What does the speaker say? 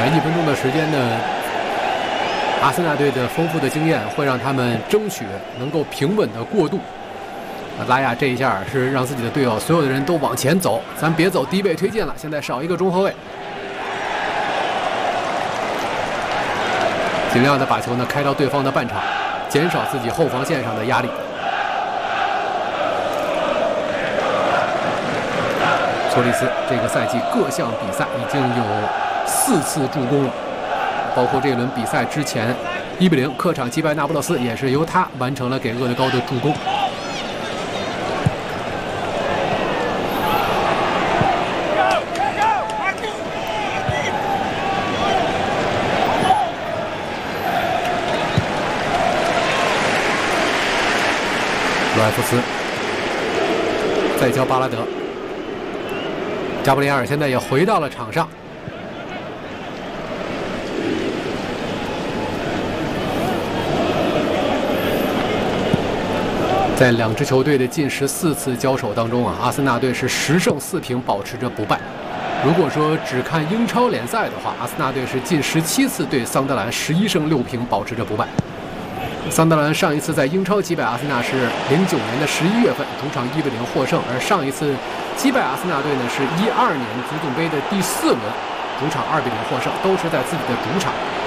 1分钟的时间呢，阿森纳队的丰富的经验会让他们争取能够平稳的过渡。拉亚这一下是让自己的队友所有的人都往前走，咱别走低位推进了，现在少一个中后卫，尽量的把球呢开到对方的半场，减少自己后防线上的压力。索里斯这个赛季各项比赛已经有4次助攻了，包括这轮比赛之前1-0客场击败那不勒斯，也是由他完成了给厄德高的助攻。罗埃夫斯再教巴拉德，加布里埃尔现在也回到了场上。在两支球队的近14次交手当中啊，阿森纳队是10胜4平，保持着不败。如果说只看英超联赛的话，阿森纳队是近17次对桑德兰11胜6平，保持着不败。桑德兰上一次在英超击败阿森纳是09年的11月份，主场1-0获胜，而上一次击败阿森纳队呢是12年足总杯的第4轮，主场2-0获胜，都是在自己的主场。